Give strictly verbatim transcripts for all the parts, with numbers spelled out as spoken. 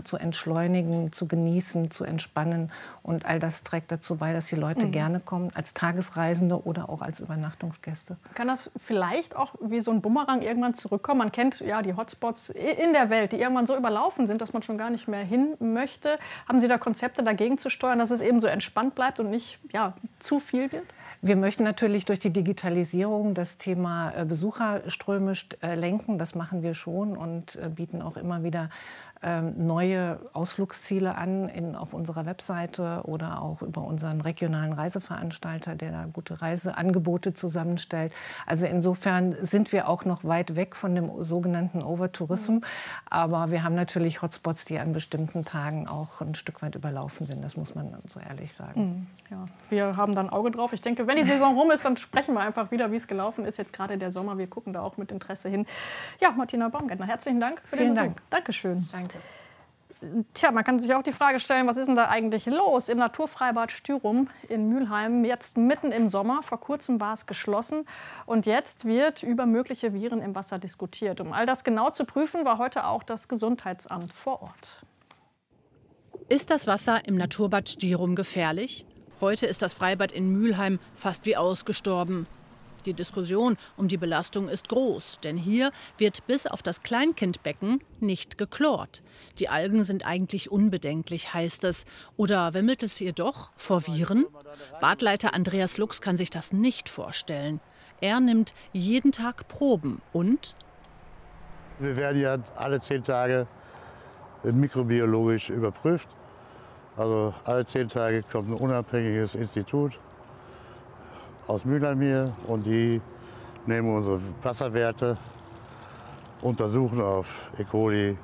zu entschleunigen, zu genießen, zu entspannen. Und all das trägt dazu bei, dass die Leute mhm. gerne kommen, als Tagesreisende oder auch als Übernachtungsgäste. Kann das vielleicht auch wie so ein Bumerang irgendwann zurückkommen? Man kennt ja die Hotspots in der Welt, die irgendwann so überlaufen sind, dass man schon gar nicht mehr hin möchte. Haben Sie da Konzepte dagegen zu steuern, dass es eben so entspannt bleibt und nicht ja, zu viel wird? Wir möchten natürlich durch die Digitalisierung das Thema Besucherströme lenken. Das machen wir schon und bieten auch immer wieder neue Ausflugsziele an in, auf unserer Webseite oder auch über unseren regionalen Reiseveranstalter, der da gute Reiseangebote zusammenstellt. Also insofern sind wir auch noch weit weg von dem sogenannten Overtourism. Mhm. Aber wir haben natürlich Hotspots, die an bestimmten Tagen auch ein Stück weit überlaufen sind. Das muss man so ehrlich sagen. Mhm. Ja, wir haben da ein Auge drauf. Ich denke, wenn die Saison rum ist, dann sprechen wir einfach wieder, wie es gelaufen ist. Jetzt gerade der Sommer. Wir gucken da auch mit Interesse hin. Ja, Martina Baumgärtner, herzlichen Dank für Vielen den Besuch. Dank. Dankeschön. Danke. Tja, man kann sich auch die Frage stellen, was ist denn da eigentlich los im Naturfreibad Styrum in Mülheim? Jetzt mitten im Sommer. Vor kurzem war es geschlossen. Und jetzt wird über mögliche Viren im Wasser diskutiert. Um all das genau zu prüfen, war heute auch das Gesundheitsamt vor Ort. Ist das Wasser im Naturbad Styrum gefährlich? Heute ist das Freibad in Mülheim fast wie ausgestorben. Die Diskussion um die Belastung ist groß, denn hier wird bis auf das Kleinkindbecken nicht gechlort. Die Algen sind eigentlich unbedenklich, heißt es. Oder wimmelt es hier doch vor Viren? Badleiter Andreas Lux kann sich das nicht vorstellen. Er nimmt jeden Tag Proben und? Wir werden ja alle zehn Tage mikrobiologisch überprüft. Also alle zehn Tage kommt ein unabhängiges Institut aus Mülheim hier und die nehmen unsere Wasserwerte, untersuchen auf E. coli,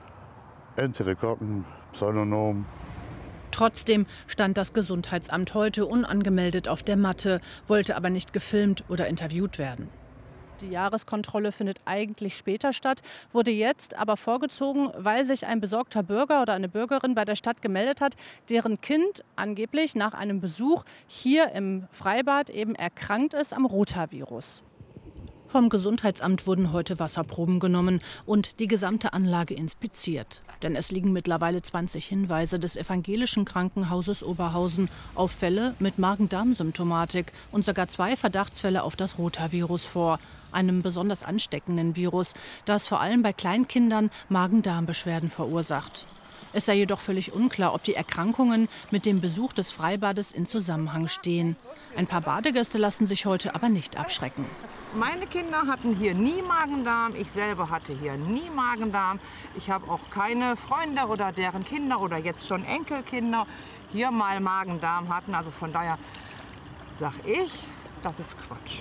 Enterokokken, Pseudonom. Trotzdem stand das Gesundheitsamt heute unangemeldet auf der Matte, wollte aber nicht gefilmt oder interviewt werden. Die Jahreskontrolle findet eigentlich später statt, wurde jetzt aber vorgezogen, weil sich ein besorgter Bürger oder eine Bürgerin bei der Stadt gemeldet hat, deren Kind angeblich nach einem Besuch hier im Freibad eben erkrankt ist am Rotavirus. Vom Gesundheitsamt wurden heute Wasserproben genommen und die gesamte Anlage inspiziert. Denn es liegen mittlerweile zwanzig Hinweise des Evangelischen Krankenhauses Oberhausen auf Fälle mit Magen-Darm-Symptomatik und sogar zwei Verdachtsfälle auf das Rotavirus vor, einem besonders ansteckenden Virus, das vor allem bei Kleinkindern Magen-Darm-Beschwerden verursacht. Es sei jedoch völlig unklar, ob die Erkrankungen mit dem Besuch des Freibades in Zusammenhang stehen. Ein paar Badegäste lassen sich heute aber nicht abschrecken. Meine Kinder hatten hier nie Magen-Darm, ich selber hatte hier nie Magen-Darm. Ich habe auch keine Freunde oder deren Kinder oder jetzt schon Enkelkinder hier mal Magen-Darm hatten. Also von daher sage ich, das ist Quatsch.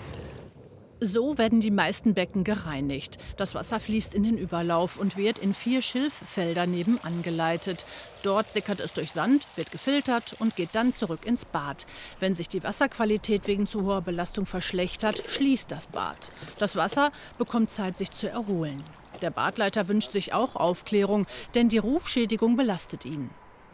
So werden die meisten Becken gereinigt. Das Wasser fließt in den Überlauf und wird in vier Schilffelder nebenan geleitet. Dort sickert es durch Sand, wird gefiltert und geht dann zurück ins Bad. Wenn sich die Wasserqualität wegen zu hoher Belastung verschlechtert, schließt das Bad. Das Wasser bekommt Zeit, sich zu erholen. Der Badleiter wünscht sich auch Aufklärung, denn die Rufschädigung belastet ihn.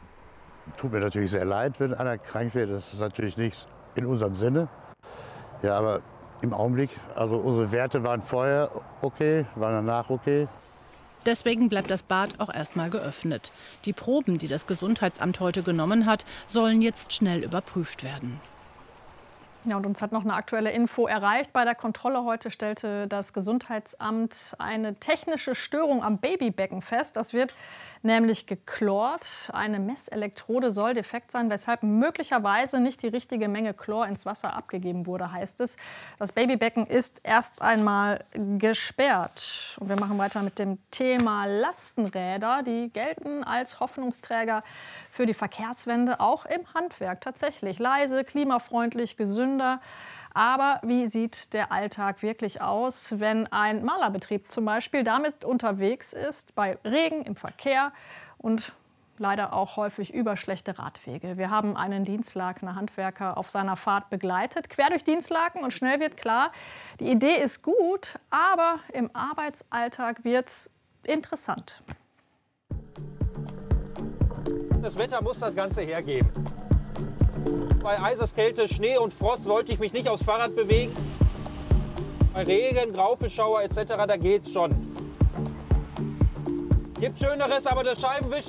Tut mir natürlich sehr leid, wenn einer krank wird. Das ist natürlich nicht in unserem Sinne. Ja, aber im Augenblick, also unsere Werte waren vorher okay, waren danach okay. Deswegen bleibt das Bad auch erstmal geöffnet. Die Proben, die das Gesundheitsamt heute genommen hat, sollen jetzt schnell überprüft werden. Ja, und uns hat noch eine aktuelle Info erreicht. Bei der Kontrolle heute stellte das Gesundheitsamt eine technische Störung am Babybecken fest. Das wird nämlich geklort. Eine Messelektrode soll defekt sein, weshalb möglicherweise nicht die richtige Menge Chlor ins Wasser abgegeben wurde, heißt es. Das Babybecken ist erst einmal gesperrt. Und wir machen weiter mit dem Thema Lastenräder. Die gelten als Hoffnungsträger für die Verkehrswende, auch im Handwerk tatsächlich. Leise, klimafreundlich, gesünder. Aber wie sieht der Alltag wirklich aus, wenn ein Malerbetrieb zum Beispiel damit unterwegs ist, bei Regen, im Verkehr und leider auch häufig über schlechte Radwege? Wir haben einen Dienstlakener Handwerker auf seiner Fahrt begleitet, quer durch Dienstlaken, und schnell wird klar, die Idee ist gut, aber im Arbeitsalltag wird es interessant. Das Wetter muss das Ganze hergeben. Bei Eiseskälte, Schnee und Frost wollte ich mich nicht aufs Fahrrad bewegen. Bei Regen, Graupelschauer et cetera, da geht's schon. Gibt Schöneres, aber das Scheibenwischen